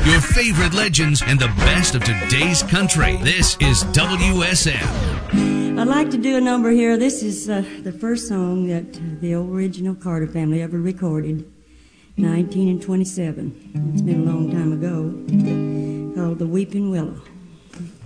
your favorite legends, and the best of today's country. This is WSM. I'd like to do a number here. This is the first song that the original Carter family ever recorded, 1927. It's been a long time ago, called The Weeping Willow.